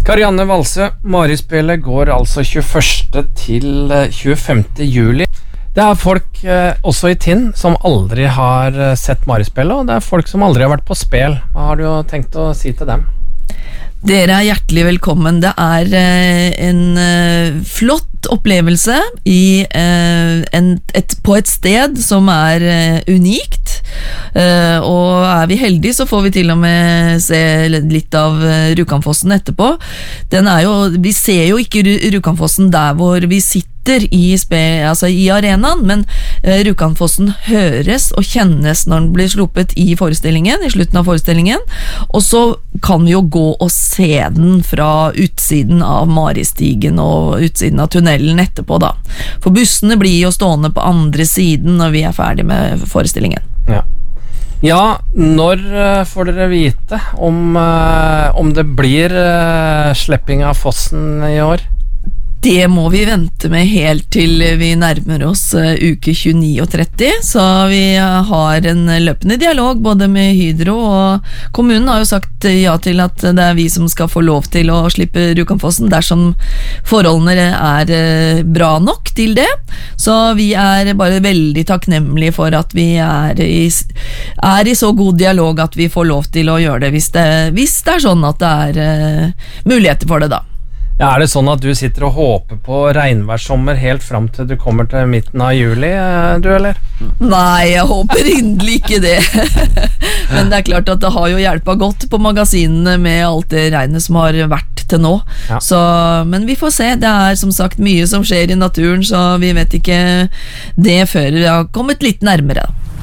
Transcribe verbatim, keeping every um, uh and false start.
Karianne Valsø, Marispillet går altså tjueførste til tjuefemte juli. Det er folk eh, også i Tinn som aldri har sett Marispillet, og det er folk som aldri har vært på spel. Hva har du tenkt å si til dem? Dere er hjertelig velkommen. Det er eh, en eh, flott opplevelse i, eh, en, et, på et sted som er eh, unikt. Uh, og er vi heldige så får vi til og med se litt av uh, Rjukanfossen etterpå. Den er jo, vi ser jo ikke Rjukanfossen der hvor vi sitter i, spe, altså i arenaen, men uh, Rjukanfossen høres og kjennes når den blir sluppet i forestillingen, i slutten av forestillingen, og så kan vi jo gå og se den fra utsiden av Maristigen og utsiden av tunnelen etterpå da. For bussene blir jo stående på andre siden når vi er ferdig med forestillingen. Ja. Ja, når uh, får dere vite om, uh, om det blir uh, slepping av fossen i år? Det må vi vente med helt til vi nærmer oss uh, uke tjueni og tretti, så vi uh, har en løpende dialog både med Hydro, og kommunen har jo sagt uh, ja til at det er vi som skal få lov til å slippe Rjukanfossen dersom forholdene er uh, bra nok til det. Så vi er bare veldig takknemlige for at vi er i, er i så god dialog at vi får lov til å gjøre det hvis det, hvis det er sånn at det er uh, muligheter for det da. Ja, er det sånn at du sitter og håper på regnværssommer helt fram til du kommer til midten av juli, du, eller? Nei, jeg håper inderlig ikke det. Men det er klart at det har jo hjulpet godt på magasinene med alt det regnet som har vært til nå. Ja. Så, men vi får se. Det er som sagt mye som skjer i naturen, så vi vet ikke det før vi har kommet litt nærmere.